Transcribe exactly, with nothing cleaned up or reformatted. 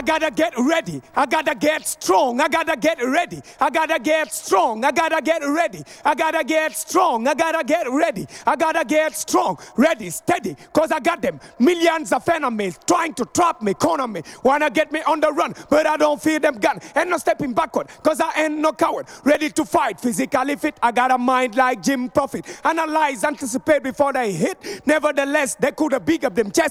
gotta get ready. I gotta get strong. I gotta get ready. I gotta get strong. I gotta get ready. I gotta get strong. I gotta get ready. I gotta get strong. Ready, steady. Cause I got them millions of enemies trying to trap me, corner me. Wanna get me on the run, but I don't fear them gun. Ain't no stepping backward, cause I ain't no coward. Ready to fight, physically fit. I got a mind like Jim Profit. Analyze, anticipate before they hit. Nevertheless, they could have big up them chest.